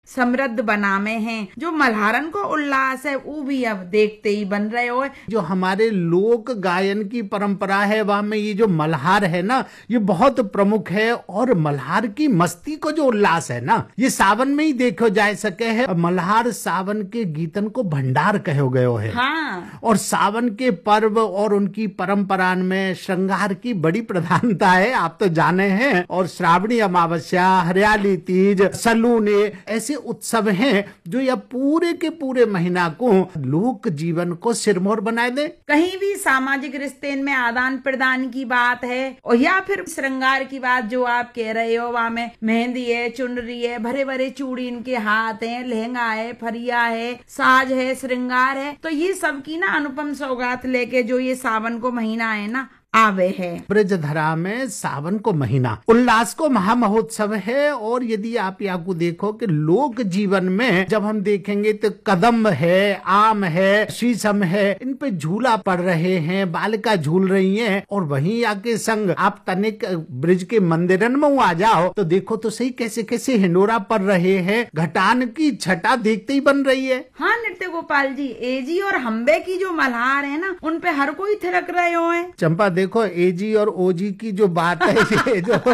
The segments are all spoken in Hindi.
समृद्ध बनावे हैं। जो मल्हारन को उल्लास है वो भी अब देखते ही बन रहे हो। जो हमारे लोक गायन की परंपरा है वहां में ये जो मल्हार है ना ये बहुत प्रमुख है। और मल्हार की मस्ती को जो उल्लास है ना ये सावन में ही देखो जा सके है। मल्हार सावन के गीतन को भंडार कहो गयो है। हाँ। और सावन के पर्व और उनकी परंपरा में श्रृंगार की बड़ी प्रधानता है, आप तो जाने हैं। और श्रावणी अमावस्या, हरियाली तीज, सलूने ऐसे उत्सव हैं जो यह पूरे के पूरे महीना को लोक जीवन को सिरमौर बनाए दे। कहीं भी सामाजिक रिश्ते में आदान प्रदान की बात है और या फिर श्रृंगार की बात जो आप कह रहे हो, वहां में मेहंदी है, चुनरी है, भरे भरे चूड़ी इनके हाथ है, लहंगा है, फरिया है, साज है, श्रृंगार है। तो ये सब की ना अनुपम सौगात लेके जो ये सावन को महीना है ना आवे है। ब्रजधरा में सावन को महीना उल्लास को महामहोत्सव है। और यदि आप यहाँ को देखो कि लोक जीवन में जब हम देखेंगे तो कदम है, आम है, शीशम है, इन पे झूला पड़ रहे हैं, बालिका झूल रही हैं। और वहीं आके संग आप तनिक ब्रिज के मंदिरन में आ जाओ तो देखो तो सही कैसे कैसे हिंडोरा पड़ रहे हैं। घटान की छटा देखते ही बन रही है। हाँ नृत्य गोपाल जी, एजी और हम्बे की जो मल्हार है ना उन पे हर कोई थिरक रहे हो है। चंपा देखो एजी और ओजी की जो बात है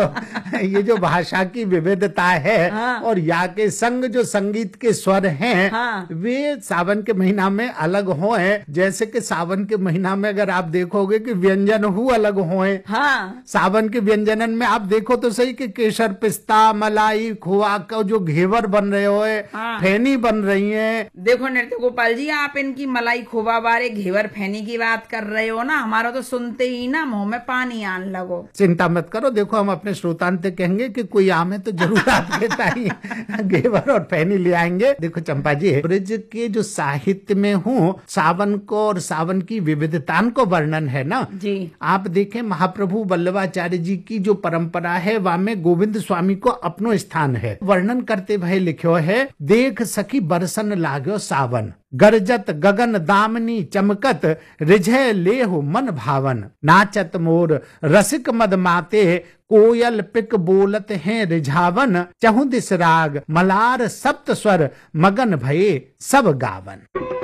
ये जो भाषा की विविधता है। हाँ। और यहाँ के संग जो संगीत के स्वर हैं। हाँ। वे सावन के महीना में अलग हो हैं। जैसे कि सावन के महीना में अगर आप देखोगे कि व्यंजन हु अलग हो हैं। हाँ। सावन के व्यंजनन में आप देखो तो सही कि केसर, पिस्ता, मलाई, खोआ का जो घेवर बन रहे हो, हाँ। फैनी बन रही है। देखो नृत्य गोपाल जी, आप इनकी मलाई खोवा बारे घेवर फैनी की बात कर रहे हो ना, हमारा तो सुनते ही ना मुंह में पानी आन लगो। चिंता मत करो, देखो हम अपने श्रोतांत कहेंगे कि कोई आम है तो जरूर आपके ताई घेवर और फैनी ले आएंगे। देखो चंपा जी, ब्रज के जो साहित्य में हूँ सावन को और सावन की विविधता को वर्णन है ना जी। आप देखें महाप्रभु वल्लभाचार्य जी की जो परंपरा है वहां में गोविंद स्वामी को अपनो स्थान है। वर्णन करते हुए लिखो है, देख सखी बरसन लाग्यो सावन, गरजत गगन दामनी चमकत, रिझय लेहु मन भावन, नाचत मोर रसिक मद माते, कोयल पिक बोलत हैं रिझावन, चहुं दिस राग मलार सप्त स्वर, मगन भये सब गावन।